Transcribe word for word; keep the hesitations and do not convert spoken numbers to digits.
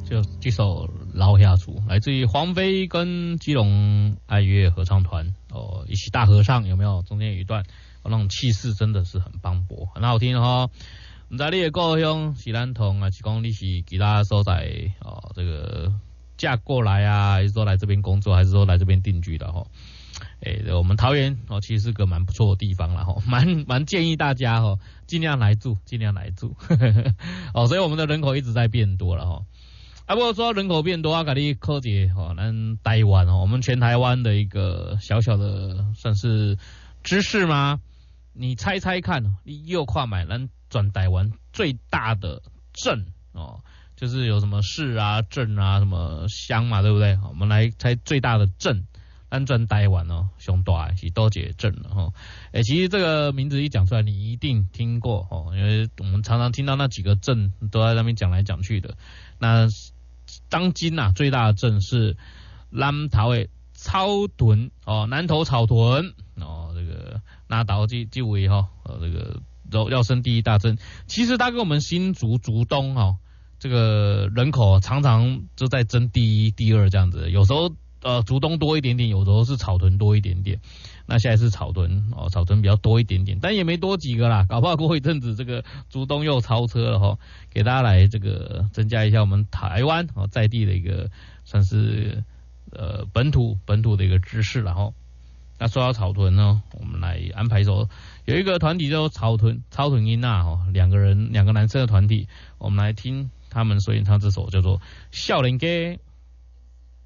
就这首老下厨，来自于黄飞跟基隆爱乐合唱团哦，一起大合唱，有没有？中间有一段，哦、那种气势真的是很磅礴，很好听哈。唔知你的故乡是咱同啊，是讲你是其他所在哦，这个嫁过来啊，还是说来这边工作，还是说来这边定居的哈？诶、欸，我们桃园哦，其实是个蛮不错的地方啦哈，蛮蛮建议大家哈，尽量来住，尽量来住哦，所以我们的人口一直在变多了哈。啊，不过说人口变多啊，给你科技哈，咱台湾哦，我们全台湾的一个小小的算是知识吗？你猜猜看，你右跨买咱转台湾最大的镇哦，就是有什么市啊、镇啊、什么乡嘛，对不对？我们来猜最大的镇，咱转台湾哦，上大是多少镇了哈？诶、欸，其实这个名字一讲出来，你一定听过哦，因为我们常常听到那几个镇都在那边讲来讲去的。那当今啊，最大的镇是南投的草屯哦，南投草屯哦，这个那岛这这位哈、哦，呃，这个要升第一大镇，其实它跟我们新竹竹东哦，这个人口常常就在争第一、第二这样子，有时候呃竹东多一点点，有时候是草屯多一点点。那现在是草屯哦，草屯比较多一点点，但也没多几个啦，搞不好过一阵子这个竹东又超车了哈，给大家来这个增加一下我们台湾哦在地的一个算是呃本土本土的一个知识了哈。那说到草屯呢，我们来安排一首，有一个团体叫草屯草屯音呐哦，两个人两个男生的团体，我们来听他们所演唱这首叫做《少年家》。